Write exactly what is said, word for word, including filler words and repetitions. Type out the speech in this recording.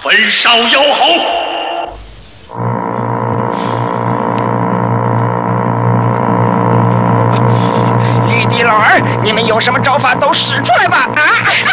焚烧妖猴。 玉帝老儿，你们有什么招法都使出来吧！啊！